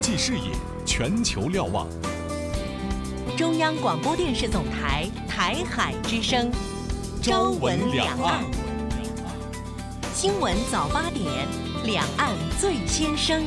际视野，全球瞭望。 中央广播电视总台台海之声，朝闻两岸。新闻早8点，两岸最先声。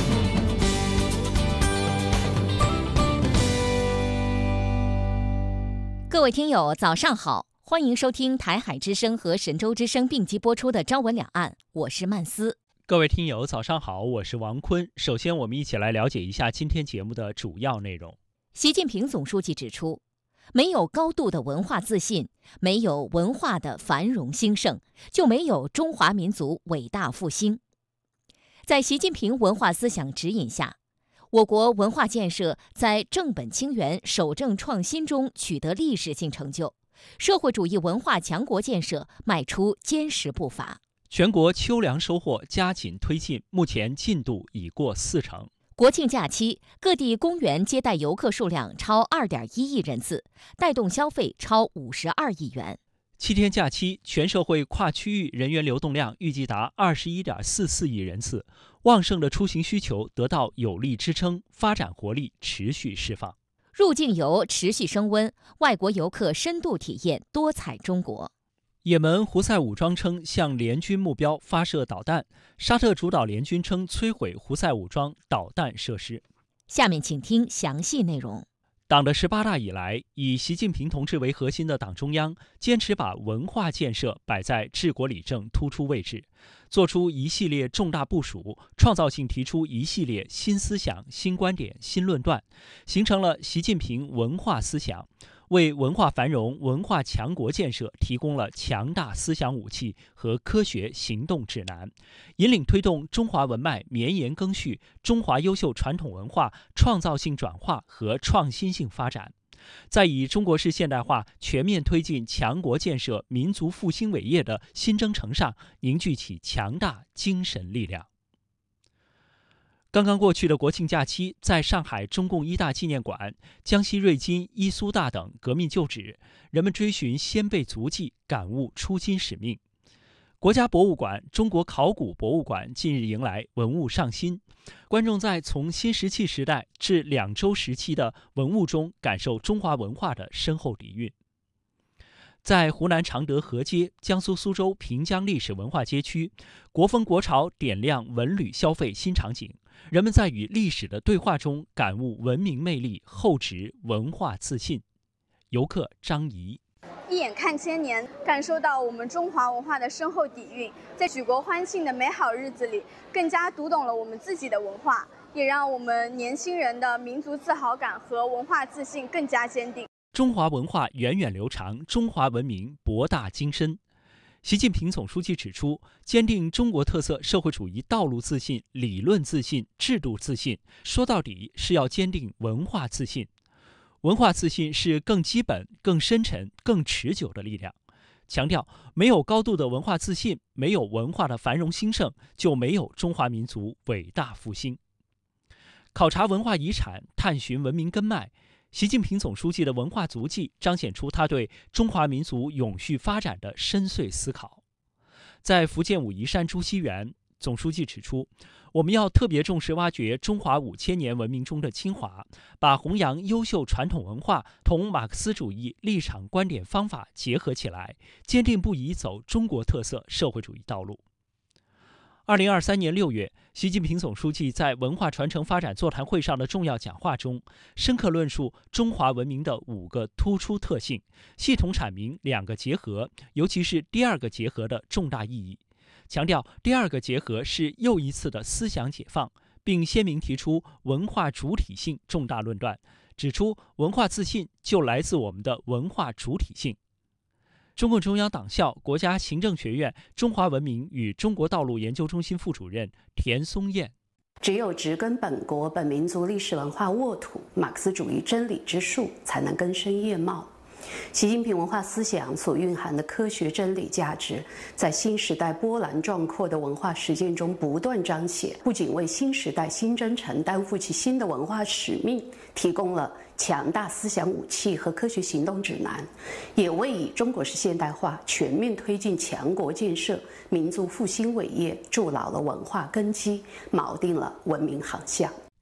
各位听友，早上好，欢迎收听台海之声和神州之声并机播出的《朝闻两岸》，我是曼斯。 各位听友，早上好，我是王坤。首先，我们一起来了解一下今天节目的主要内容。 习近平总书记指出，没有高度的文化自信，没有文化的繁荣兴盛，就没有中华民族伟大复兴。在习近平文化思想指引下，我国文化建设在正本清源、守正创新中取得历史性成就，社会主义文化强国建设迈出坚实步伐。 全国秋粮收获加紧推进，目前进度已过40%。 国庆假期，各地公园接待游客数量超2.1亿人次，带动消费超52亿元。 7天假期，全社会跨区域人员流动量预计达21.44亿人次，旺盛的出行需求得到有力支撑，发展活力持续释放。 入境游持续升温，外国游客深度体验多彩中国。 也门胡塞武装称向联军目标发射导弹，沙特主导联军称摧毁胡塞武装导弹设施。 下面请听详细内容。 党的18大以来，以习近平同志为核心的党中央坚持把文化建设摆在治国理政突出位置，做出一系列重大部署，创造性提出一系列新思想、新观点、新论断，形成了习近平文化思想，为文化繁荣、文化强国建设提供了强大思想武器和科学行动指南，引领推动中华文脉绵延更续，中华优秀传统文化创造性转化和创新性发展，在以中国式现代化全面推进强国建设、民族复兴伟业的新征程上凝聚起强大精神力量。刚刚过去的国庆假期，在上海中共一大纪念馆、江西瑞金、伊苏大等革命旧址，人们追寻先辈足迹，感悟初心使命。国家博物馆、中国考古博物馆近日迎来文物上新，观众在从新石器时代至两周时期的文物中感受中华文化的深厚底蕴。在湖南常德河街、江苏苏州平江历史文化街区，国风国潮点亮文旅消费新场景，人们在与历史的对话中感悟文明魅力，厚植文化自信。游客张怡： 一眼看千年，感受到我们中华文化的深厚底蕴，在举国欢庆的美好日子里，更加读懂了我们自己的文化，也让我们年轻人的民族自豪感和文化自信更加坚定。 中华文化源远流长，中华文明博大精深。习近平总书记指出，坚定中国特色社会主义道路自信、理论自信、制度自信，说到底是要坚定文化自信。文化自信是更基本、更深沉、更持久的力量。强调，没有高度的文化自信，没有文化的繁荣兴盛，就没有中华民族伟大复兴。考察文化遗产，探寻文明根脉，习近平总书记的文化足迹彰显出他对中华民族永续发展的深邃思考。在福建武夷山朱熹园，总书记指出，我们要特别重视挖掘中华5000年文明中的精华，把弘扬优秀传统文化同马克思主义立场观点方法结合起来，坚定不移走中国特色社会主义道路。2023年6月，习近平总书记在文化传承发展座谈会上的重要讲话中，深刻论述中华文明的5个突出特性，系统阐明2个结合，尤其是第2个结合的重大意义，强调第2个结合是又一次的思想解放，并鲜明提出文化主体性重大论断，指出文化自信就来自我们的文化主体性。中共中央党校国家行政学院中华文明与中国道路研究中心副主任田松燕： 只有植根本国本民族历史文化沃土，马克思主义真理之树才能根深叶茂。习近平文化思想所蕴含的科学真理价值，在新时代波澜壮阔的文化实践中不断彰显，不仅为新时代新征程担负起新的文化使命提供了强大思想武器和科学行动指南，也为以中国式现代化全面推进强国建设、民族复兴伟业筑牢了文化根基，锚定了文明航向。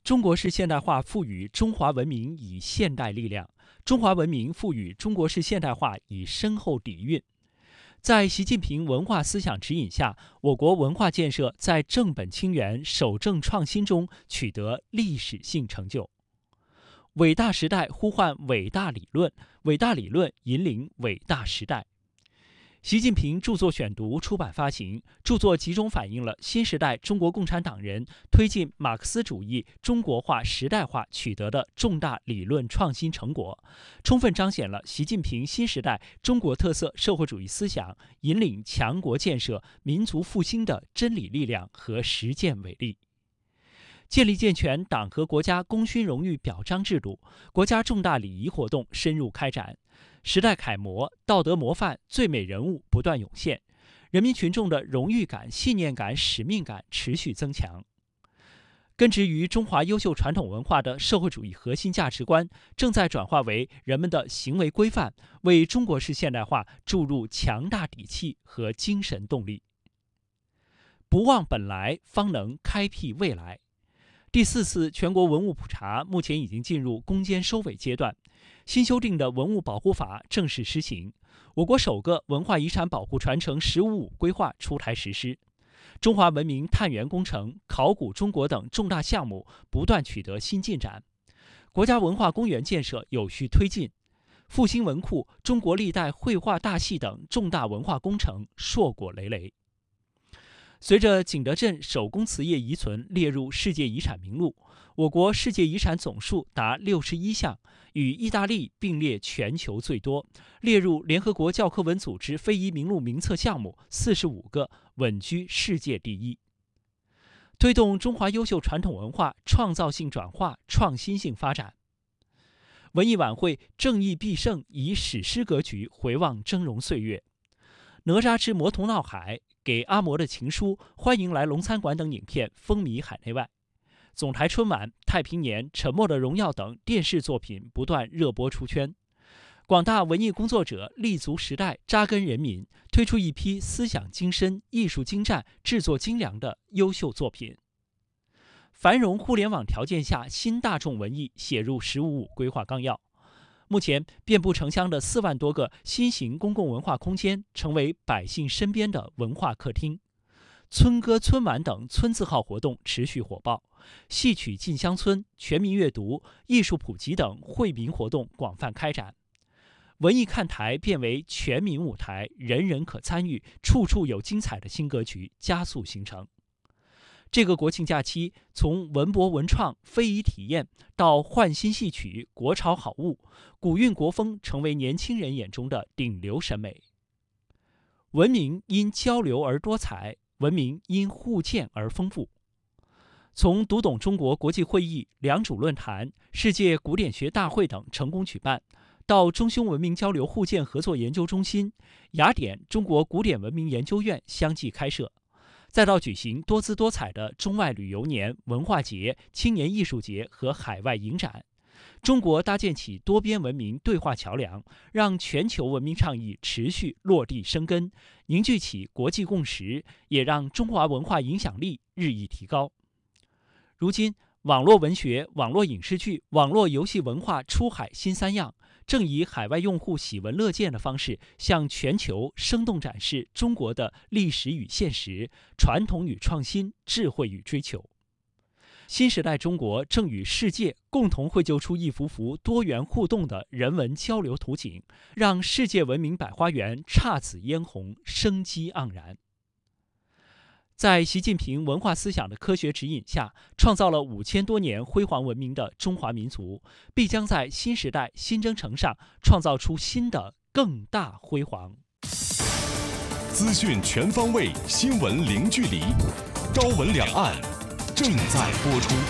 中国式现代化赋予中华文明以现代力量，中华文明赋予中国式现代化以深厚底蕴。在习近平文化思想指引下，我国文化建设在正本清源、守正创新中取得历史性成就。伟大时代呼唤伟大理论，伟大理论引领伟大时代。习近平著作选读出版发行，著作集中反映了新时代中国共产党人推进马克思主义中国化时代化取得的重大理论创新成果，充分彰显了习近平新时代中国特色社会主义思想引领强国建设、民族复兴的真理力量和实践伟力。建立健全党和国家功勋荣誉表彰制度，国家重大礼仪活动深入开展，时代楷模、道德模范、最美人物不断涌现，人民群众的荣誉感、信念感、使命感持续增强。根植于中华优秀传统文化的社会主义核心价值观正在转化为人们的行为规范，为中国式现代化注入强大底气和精神动力。不忘本来，方能开辟未来。第4次全国文物普查目前已经进入攻坚收尾阶段，新修订的文物保护法正式施行，我国首个文化遗产保护传承“15+5”规划出台实施，中华文明探源工程、考古中国等重大项目不断取得新进展，国家文化公园建设有序推进，复兴文库、中国历代绘画大戏等重大文化工程硕果累累。随着景德镇手工瓷业遗存列入世界遗产名录，我国世界遗产总数达61项，与意大利并列全球最多，列入联合国教科文组织非遗名录名册项目45个，稳居世界第一。推动中华优秀传统文化创造性转化、创新性发展。文艺晚会正义必胜，以史诗格局回望峥嵘岁月。哪吒之魔童闹海、给阿嬷的情书、欢迎来龙餐馆等影片风靡海内外，总台春晚、太平年、沉默的荣耀等电视作品不断热播出圈。广大文艺工作者立足时代、扎根人民，推出一批思想精深、艺术精湛、制作精良的优秀作品。繁荣互联网条件下新大众文艺写入“15+5”规划纲要。目前，遍布城乡的4万多个新型公共文化空间成为百姓身边的文化客厅，村歌、村晚等村字号活动持续火爆，戏曲进乡村、全民阅读、艺术普及等惠民活动广泛开展，文艺看台变为全民舞台，人人可参与，处处有精彩的新格局加速形成。这个国庆假期，从文博文创、非遗体验到焕新戏曲、国潮好物，古韵国风成为年轻人眼中的顶流审美。文明因交流而多彩，文明因互鉴而丰富。从读懂中国国际会议、良渚论坛、世界古典学大会等成功举办，到中匈文明交流互鉴合作研究中心、雅典中国古典文明研究院相继开设，再到举行多姿多彩的中外旅游年、文化节、青年艺术节和海外影展，中国搭建起多边文明对话桥梁，让全球文明倡议持续落地生根，凝聚起国际共识，也让中华文化影响力日益提高。如今，网络文学、网络影视剧、网络游戏文化出海新3样，正以海外用户喜闻乐见的方式，向全球生动展示中国的历史与现实、传统与创新、智慧与追求。新时代中国正与世界共同绘就出一幅幅多元互动的人文交流图景，让世界文明百花园姹紫嫣红、生机盎然。在习近平文化思想的科学指引下，创造了5000多年辉煌文明的中华民族，必将在新时代新征程上创造出新的更大辉煌。 资讯全方位，新闻零距离，朝闻两岸正在播出。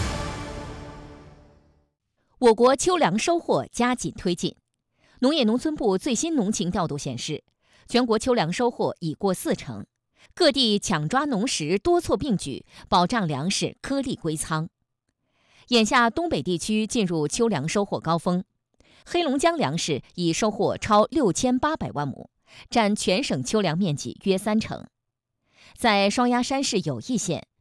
我国秋粮收获加紧推进。农业农村部最新农情调度显示，全国秋粮收获已过40%。各地抢抓农时多措并举，保障粮食颗粒归仓。眼下东北地区进入秋粮收获高峰，黑龙江粮食已收获超6800万亩，占全省秋粮面积约30%。在双鸭山市有益县，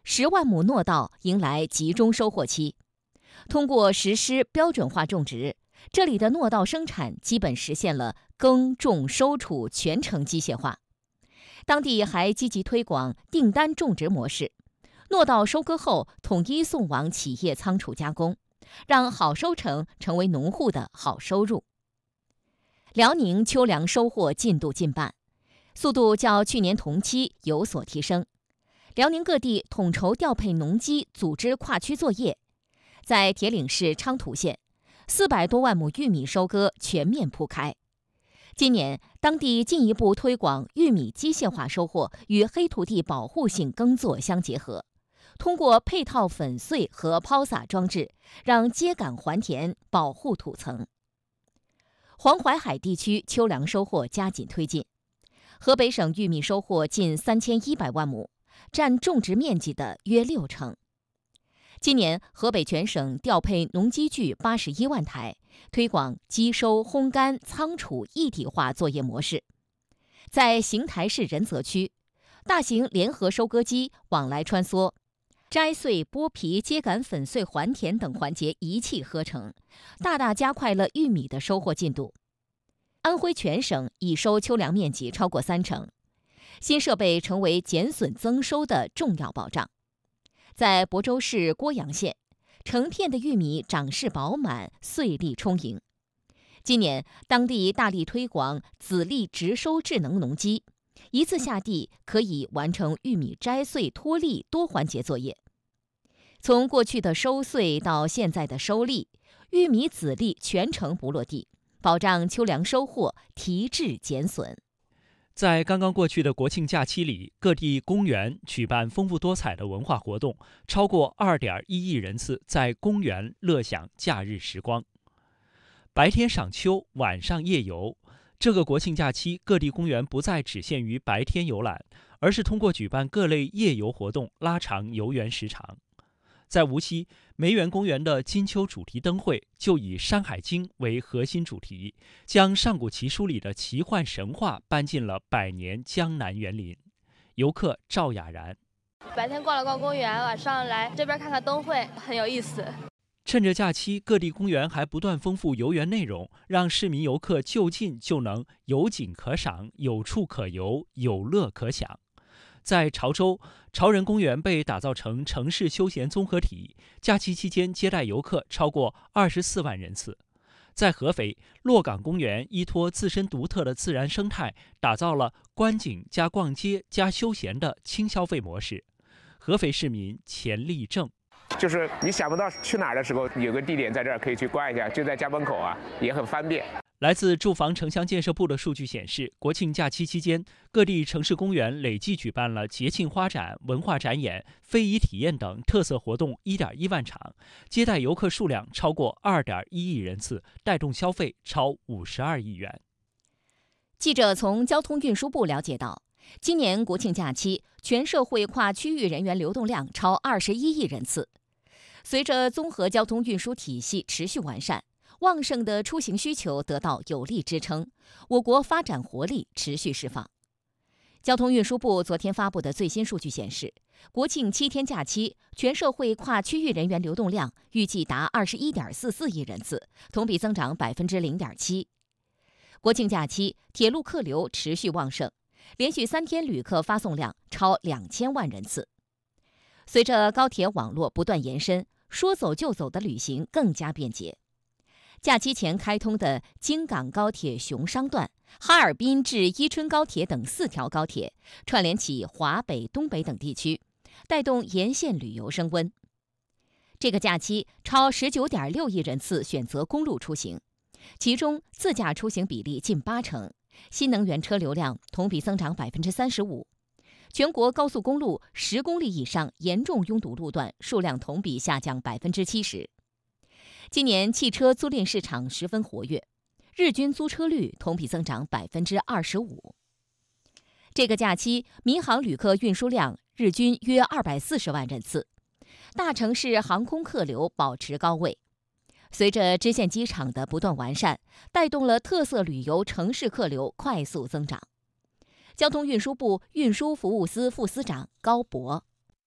10万亩糯稻迎来集中收获期。通过实施标准化种植，这里的糯稻生产基本实现了耕种收储全程机械化。当地还积极推广订单种植模式，糯稻收割后统一送往企业仓储加工，让好收成成为农户的好收入。辽宁秋粮收获进度近半，速度较去年同期有所提升。辽宁各地统筹调配农机，组织跨区作业。在铁岭市昌图县，400多万亩玉米收割全面铺开。今年，当地进一步推广玉米机械化收获与黑土地保护性耕作相结合，通过配套粉碎和抛洒装置，让秸秆还田，保护土层。黄淮海地区秋粮收获加紧推进，河北省玉米收获近3100万亩，占种植面积的约60%。今年，河北全省调配农机具81万台，推广机收、烘干、仓储一体化作业模式。在邢台市仁泽区，大型联合收割机往来穿梭，摘穗、剥皮、秸秆粉碎、还田等环节一气呵成，大大加快了玉米的收获进度。安徽全省已收秋粮面积超过30%，新设备成为减损增收的重要保障。在亳州市郭阳县，成片的玉米长势饱满，穗粒充盈。今年，当地大力推广籽粒直收智能农机，一次下地可以完成玉米摘穗、脱粒多环节作业。从过去的收穗到现在的收粒，玉米籽粒全程不落地，保障秋粮收获，提质减损。 在刚刚过去的国庆假期里，各地公园举办丰富多彩的文化活动，超过2.1亿人次在公园乐享假日时光。白天赏秋，晚上夜游。这个国庆假期，各地公园不再只限于白天游览，而是通过举办各类夜游活动，拉长游园时长。在无锡梅园公园的金秋主题灯会就以《山海经》为核心主题，将上古奇书里的奇幻神话搬进了百年江南园林。游客赵雅然： 白天逛了逛公园，晚上来这边看看灯会，很有意思。 趁着假期，各地公园还不断丰富游园内容，让市民游客就近就能有景可赏，有处可游，有乐可享。在潮州，潮人公园被打造成城市休闲综合体，假期期间接待游客超过24万人次。在合肥，洛港公园依托自身独特的自然生态，打造了观景加逛街加休闲的轻消费模式。合肥市民钱立正： 就是你想不到去哪儿的时候，有个地点在这儿可以去逛一下，就在家门口啊，也很方便。 来自住房城乡建设部的数据显示，国庆假期期间，各地城市公园累计举办了节庆花展、文化展演、非遗体验等特色活动1.1万场，接待游客数量超过2.1亿人次，带动消费超52亿元。 记者从交通运输部了解到，今年国庆假期，全社会跨区域人员流动量超21亿人次。随着综合交通运输体系持续完善，旺盛的出行需求得到有力支撑，我国发展活力持续释放。交通运输部昨天发布的最新数据显示，国庆7天假期，全社会跨区域人员流动量预计达21.44亿人次，同比增长0.7%。国庆假期，铁路客流持续旺盛，连续3天旅客发送量超2000万人次。随着高铁网络不断延伸，说走就走的旅行更加便捷。假期前开通的京港高铁熊商段、哈尔滨至伊春高铁等4条高铁，串联起华北、东北等地区，带动沿线旅游升温。这个假期，超19.6亿人次选择公路出行，其中自驾出行比例近80%，新能源车流量同比增长35%。全国高速公路10公里以上严重拥堵路段数量同比下降70%。今年汽车租赁市场十分活跃，日均租车率同比增长25%。这个假期，民航旅客运输量日均约240万人次，大城市航空客流保持高位。随着支线机场的不断完善，带动了特色旅游城市客流快速增长。交通运输部运输服务司副司长高博：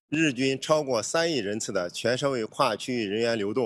日均超过3亿人次的全社会跨区域人员流动。